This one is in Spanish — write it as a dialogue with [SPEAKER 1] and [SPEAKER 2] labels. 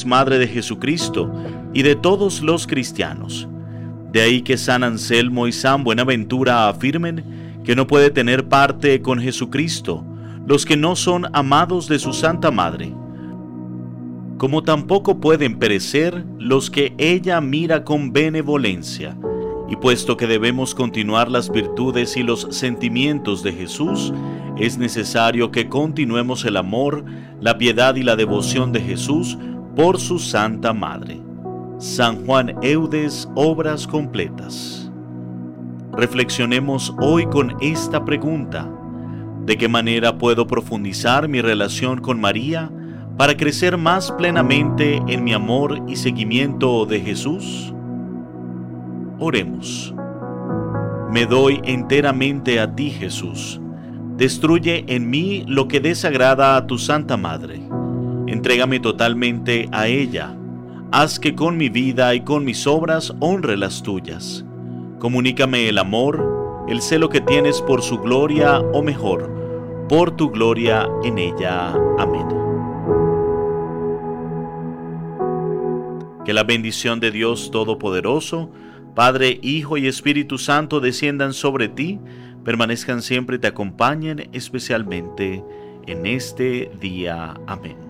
[SPEAKER 1] es madre de Jesucristo y de todos los cristianos. De ahí que San Anselmo y San Buenaventura afirmen que no puede tener parte con Jesucristo los que no son amados de su Santa Madre, como tampoco pueden perecer los que ella mira con benevolencia. Y puesto que debemos continuar las virtudes y los sentimientos de Jesús, es necesario que continuemos el amor, la piedad y la devoción de Jesús por su Santa Madre. San Juan Eudes, Obras Completas. Reflexionemos hoy con esta pregunta: ¿de qué manera puedo profundizar mi relación con María para crecer más plenamente en mi amor y seguimiento de Jesús? Oremos. Me doy enteramente a ti, Jesús. Destruye en mí lo que desagrada a tu Santa Madre. Entrégame totalmente a ella. Haz que con mi vida y con mis obras honre las tuyas. Comunícame el amor, el celo que tienes por su gloria, o mejor, por tu gloria en ella. Amén. Que la bendición de Dios Todopoderoso, Padre, Hijo y Espíritu Santo desciendan sobre ti, permanezcan siempre y te acompañen especialmente en este día. Amén.